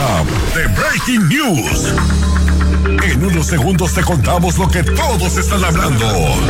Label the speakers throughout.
Speaker 1: WhatsApp de Breaking News. En unos segundos te contamos lo que todos están hablando.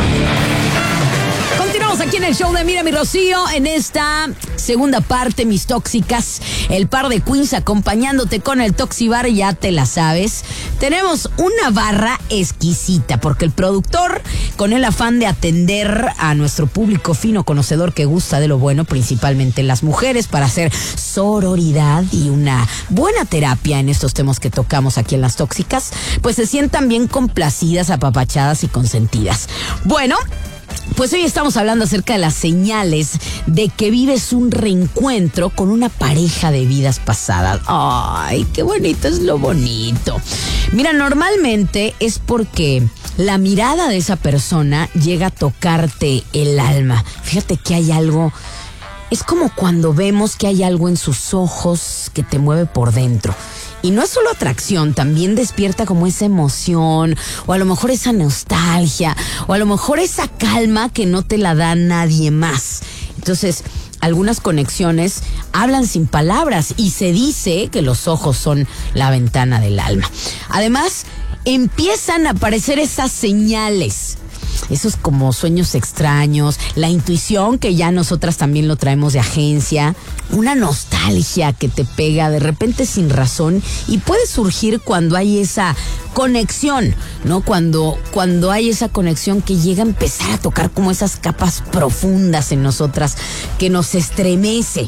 Speaker 2: Continuamos aquí en el show de Mira mi Rocío, en esta segunda parte, mis tóxicas, el par de queens acompañándote con el Toxibar, ya te la sabes. Tenemos una barra exquisita, porque el productor, con el afán de atender a nuestro público fino conocedor que gusta de lo bueno, principalmente las mujeres, para hacer sororidad y una buena terapia en estos temas que tocamos aquí en las tóxicas, pues se sientan bien complacidas, apapachadas y consentidas. Bueno, pues hoy estamos hablando acerca de las señales de que vives un reencuentro con una pareja de vidas pasadas. ¡Ay, qué bonito es lo bonito! Mira, normalmente es porque la mirada de esa persona llega a tocarte el alma. Fíjate que hay algo... Es como cuando vemos que hay algo en sus ojos que te mueve por dentro. Y no es solo atracción, también despierta como esa emoción, o a lo mejor esa nostalgia, o a lo mejor esa calma que no te la da nadie más. Entonces, algunas conexiones hablan sin palabras y se dice que los ojos son la ventana del alma. Además, empiezan a aparecer esas señales. Esos como sueños extraños, la intuición que ya nosotras también lo traemos de agencia, una nostalgia que te pega de repente sin razón y puede surgir cuando hay esa conexión, ¿no? Cuando hay esa conexión que llega a empezar a tocar como esas capas profundas en nosotras que nos estremece.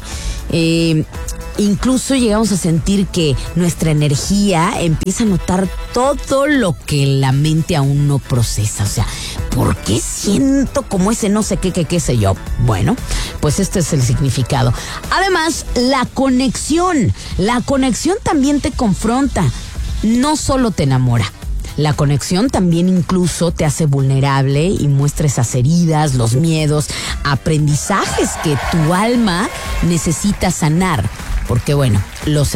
Speaker 2: Incluso llegamos a sentir que nuestra energía empieza a notar todo lo que la mente aún no procesa. O sea, ¿por qué siento como ese no sé qué sé yo? Bueno, pues este es el significado. Además, la conexión también te confronta, no solo te enamora. La conexión también incluso te hace vulnerable y muestra esas heridas, los miedos, aprendizajes que tu alma necesita sanar. Porque bueno, los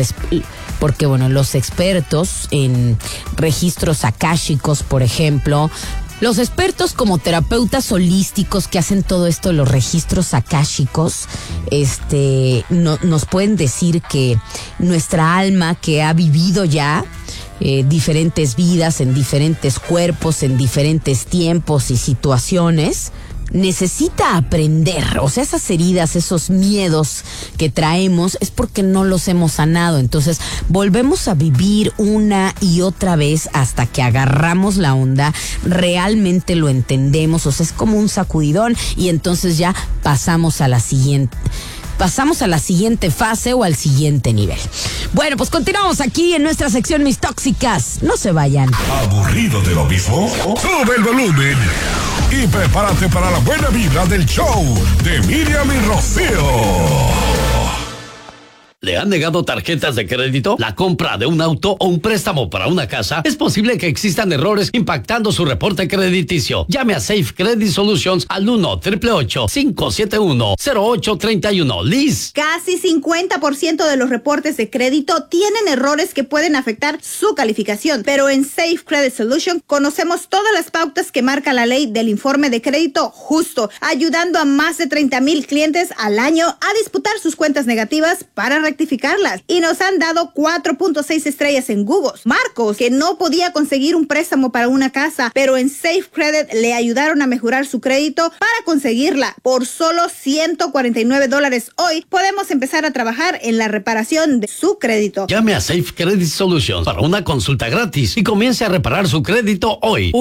Speaker 2: expertos en registros akáshicos, por ejemplo, los expertos como terapeutas holísticos que hacen todo esto de los registros akáshicos, nos pueden decir que nuestra alma, que ha vivido ya diferentes vidas en diferentes cuerpos, en diferentes tiempos y situaciones, necesita aprender. O sea, esas heridas, esos miedos que traemos es porque no los hemos sanado. Entonces volvemos a vivir una y otra vez hasta que agarramos la onda, realmente lo entendemos. O sea, es como un sacudidón y entonces ya pasamos a la siguiente fase o al siguiente nivel. Bueno, pues continuamos aquí en nuestra sección Mis Tóxicas. No se vayan.
Speaker 1: ¿Aburrido de lo mismo? Sube el volumen y prepárate para la buena vibra del show de Miriam y Rocío.
Speaker 3: ¿Le han negado tarjetas de crédito, la compra de un auto o un préstamo para una casa? Es posible que existan errores impactando su reporte crediticio. Llame a Safe Credit Solutions al 1-888-571-0831. Liz.
Speaker 4: Casi 50% de los reportes de crédito tienen errores que pueden afectar su calificación. Pero en Safe Credit Solutions conocemos todas las pautas que marca la ley del informe de crédito justo, ayudando a más de 30,000 clientes al año a disputar sus cuentas negativas para rectificarlas, y nos han dado 4.6 estrellas en Google. Marcos, que no podía conseguir un préstamo para una casa, pero en Safe Credit le ayudaron a mejorar su crédito para conseguirla. Por solo $149 hoy podemos empezar a trabajar en la reparación de su crédito.
Speaker 3: Llame a Safe Credit Solutions para una consulta gratis y comience a reparar su crédito hoy.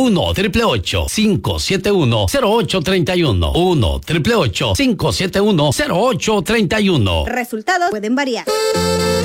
Speaker 3: 1-888-571-0831. 1-888-571-0831.
Speaker 4: Resultados pueden variar.